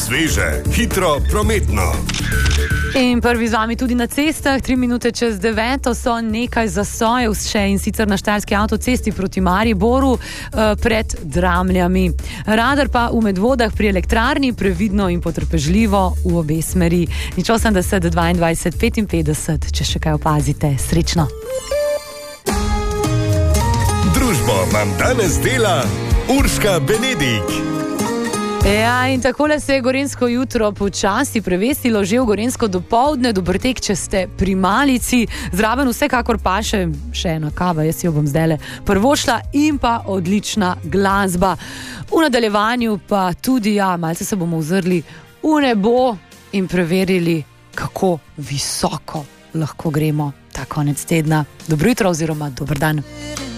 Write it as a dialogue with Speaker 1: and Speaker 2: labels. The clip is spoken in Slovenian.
Speaker 1: sveže, hitro, prometno.
Speaker 2: In prvi z vami tudi na cestah, 3 minute čez 9 so nekaj zasojev še in sicer na Štajerski avtocesti proti Mariboru pred Dramljami. Radar pa v Medvodah pri elektrarni, previdno in potrpežljivo v obe smeri. Nič 80 22 55, če še kaj opazite. Srečno!
Speaker 1: Družbo vam danes dela Urška Benedik.
Speaker 2: Ja, in takole se je gorenjsko jutro počasi prevestilo že v gorenjsko dopoldne. Dober tek, če ste pri malici. Zraven vsekakor pa še ena kava, jaz jo bom zdajle prvošla, in pa odlična glasba. V nadaljevanju pa tudi, malce se bomo ozrli v nebo in preverili, kako visoko lahko gremo ta konec tedna. Dobro jutro oziroma dober dan.